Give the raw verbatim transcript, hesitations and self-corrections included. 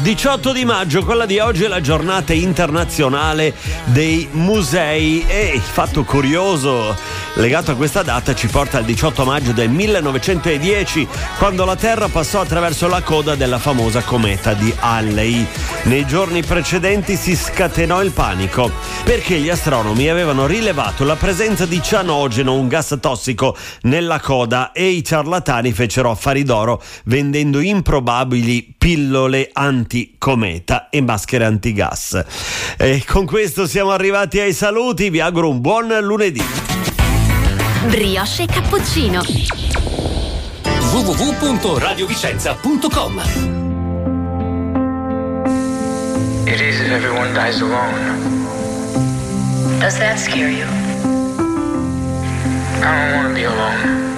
diciotto di maggio, quella di oggi è la giornata internazionale dei musei e il fatto curioso legato a questa data ci porta al diciotto maggio del millenovecentodieci, quando la Terra passò attraverso la coda della famosa cometa di Halley. Nei giorni precedenti si scatenò il panico perché gli astronomi avevano rilevato la presenza di cianogeno, un gas tossico, nella coda, e i ciarlatani fecero affari d'oro vendendo improbabili pillole anticometa e maschere antigas. E con questo siamo arrivati ai saluti, vi auguro un buon lunedì. Brioche e cappuccino. w w w punto radiovicenza punto com. It is if everyone dies alone. Does that scare you? I don't want to be alone.